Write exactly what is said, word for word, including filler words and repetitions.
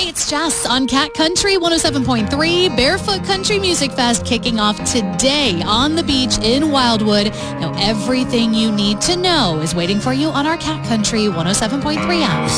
Hey, it's Jess on Cat Country one oh seven point three. Barefoot Country Music Fest kicking off today on the beach in Wildwood. Now, everything you need to know is waiting for you on our Cat Country one oh seven point three app.